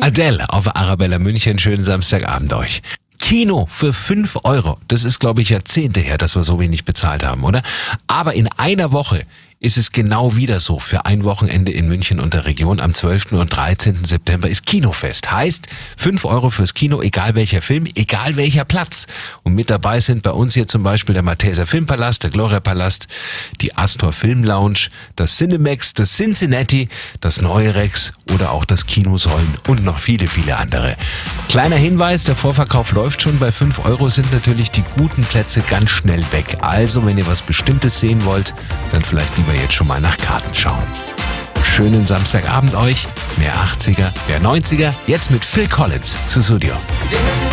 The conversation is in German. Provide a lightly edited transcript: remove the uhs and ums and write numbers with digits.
Adele auf Arabella München. Schönen Samstagabend euch. Kino für 5 Euro. Das ist, glaube ich, Jahrzehnte her, dass wir so wenig bezahlt haben, oder? Aber in einer Woche ist es genau wieder so. Für ein Wochenende in München und der Region am 12. und 13. September ist Kinofest. Heißt 5 Euro fürs Kino, egal welcher Film, egal welcher Platz. Und mit dabei sind bei uns hier zum Beispiel der Malteser Filmpalast, der Gloria Palast, die Astor Film Lounge, das Cinemax, das Cincinnati, das Neue Rex oder auch das Kinosäulen und noch viele, viele andere. Kleiner Hinweis, der Vorverkauf läuft schon. Bei 5 Euro sind natürlich die guten Plätze ganz schnell weg. Also, wenn ihr was Bestimmtes sehen wollt, dann vielleicht lieber jetzt schon mal nach Karten schauen. Schönen Samstagabend euch. Mehr 80er, mehr 90er. Jetzt mit Phil Collins, Sussudio.